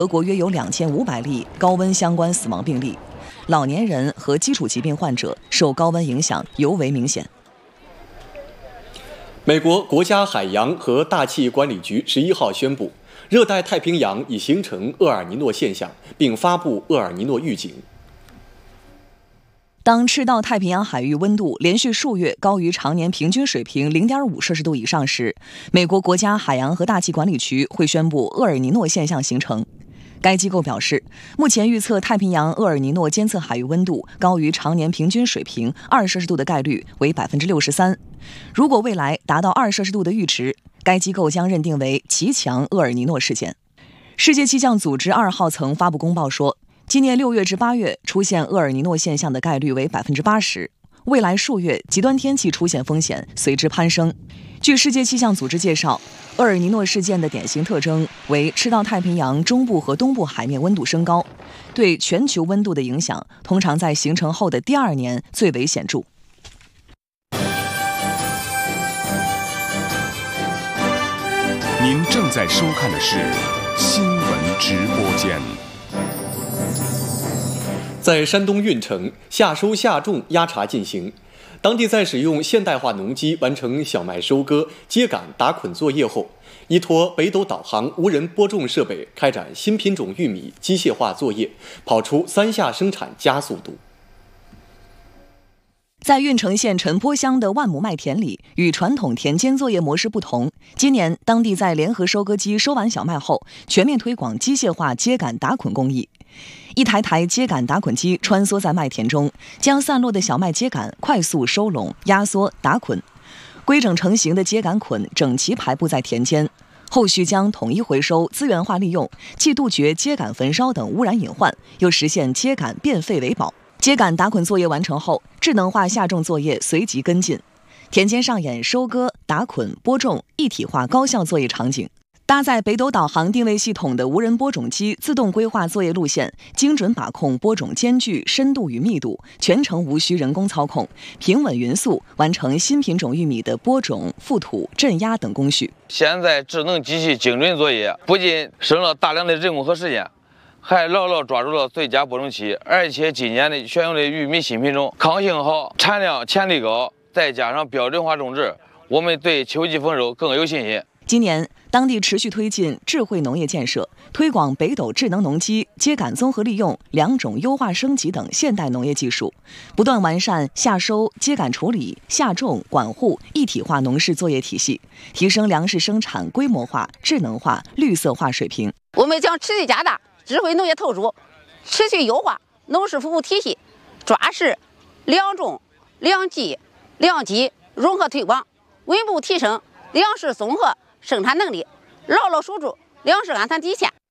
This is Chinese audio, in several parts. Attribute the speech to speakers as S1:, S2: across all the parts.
S1: 德国约有2500例高温相关死亡病例，老年人和基础疾病患者受高温影响尤为明显。
S2: 美国国家海洋和大气管理局11号宣布，热带太平洋已形成厄尔尼诺现象，并发布厄尔尼诺预警。
S1: 当赤道太平洋海域温度连续数月高于常年平均水平 0.5 摄氏度以上时，美国国家海洋和大气管理局会宣布厄尔尼诺现象形成。该机构表示，目前预测太平洋厄尔尼诺监测海域温度高于常年平均水平2摄氏度的概率为 63%。如果未来达到2摄氏度的阈值，该机构将认定为极强厄尔尼诺事件。世界气象组织2号曾发布公报说，今年6月至8月出现厄尔尼诺现象的概率为 80%， 未来数月极端天气出现风险随之攀升。据世界气象组织介绍，厄尔尼诺事件的典型特征为赤道太平洋中部和东部海面温度升高，对全球温度的影响通常在形成后的第2年最为显著。
S3: 您正在收看的是新闻直播间。
S2: 在山东运城，夏收夏种压茬进行。当地在使用现代化农机完成小麦收割、秸秆、打捆作业后，依托北斗导航无人播种设备开展新品种玉米机械化作业，跑出3下生产加速度。
S1: 在运城县陈坡乡的万亩麦田里，与传统田间作业模式不同，今年当地在联合收割机收完小麦后，全面推广机械化秸秆打捆工艺。一台台秸秆打捆机穿梭在麦田中，将散落的小麦秸秆快速收拢、压缩、打捆。规整成型的秸秆捆整齐排布在田间，后续将统一回收、资源化利用，既杜绝秸秆焚烧等污染隐患，又实现秸秆变废为宝。秸秆打捆作业完成后，智能化下种作业随即跟进，田间上演收割、打捆、播种一体化高效作业场景。搭载北斗导航定位系统的无人播种机自动规划作业路线，精准把控播种间距、深度与密度，全程无需人工操控，平稳匀速完成新品种玉米的播种、覆土、镇压等工序。
S4: 现在智能机器精准作业，不仅省了大量的人工和时间，还牢牢抓住了最佳播种期，而且今年的选用的玉米新品种抗性好、产量潜力高，再加上标准化种植，我们对秋季丰收更有信心。
S1: 今年，当地持续推进智慧农业建设，推广北斗智能农机、秸秆综合利用、2种优化升级等现代农业技术，不断完善夏收、秸秆处理、夏种、管护一体化农事作业体系，提升粮食生产规模化、智能化、绿色化水平。
S5: 我们将持续加大智慧农业投入，持续优化农事服务体系，抓实两种、两季、两机融合推广，稳步提升粮食综合生产能力，牢牢守住粮食安全底线。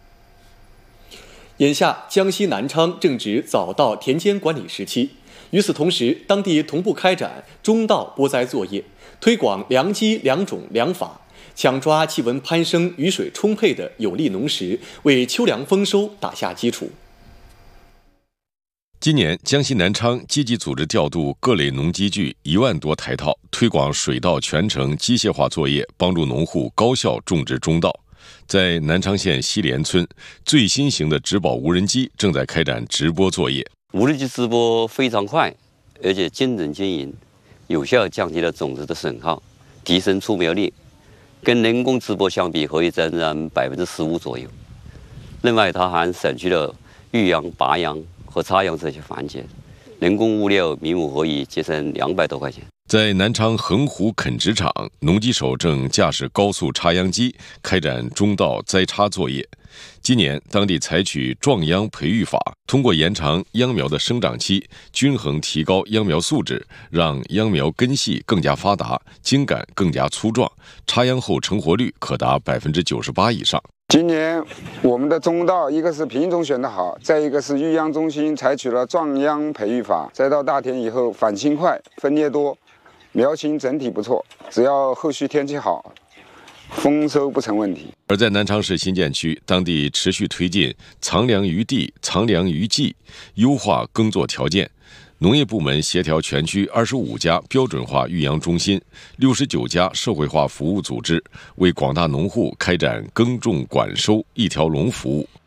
S2: 眼下，江西南昌正值早稻田间管理时期，与此同时，当地同步开展中稻播栽作业，推广良机、良种、良法，抢抓气温攀升、雨水充沛的有利农时，为秋粮丰收打下基础。
S6: 今年，江西南昌积极组织调度各类农机具1万多台套，推广水稻全程机械化作业，帮助农户高效种植中稻。在南昌县西连村，最新型的植保无人机正在开展直播作业。
S7: 无人机直播非常快，而且精准经营，有效降低了种子的损耗，提升出苗率。跟人工直播相比，可以增长15%左右。另外，它还省去了育秧、拔秧和插秧这些环节，人工物料每亩可以节省200多块钱。
S6: 在南昌横湖垦殖场，农机手正驾驶高速插秧机开展中稻栽插作业。今年，当地采取壮秧培育法，通过延长秧苗的生长期，均衡提高秧苗素质，让秧苗根系更加发达，茎秆更加粗壮，插秧后成活率可达98%以上。
S8: 今年我们的中稻，一个是品种选得好，再一个是育秧中心采取了壮秧培育法，栽到大田以后反青快，分叶多，苗情整体不错，只要后续天气好，丰收不成问题。
S6: 而在南昌市新建区，当地持续推进藏粮于地、藏粮于季，优化耕作条件。农业部门协调全区25家标准化育秧中心、69家社会化服务组织，为广大农户开展耕种管收一条龙服务。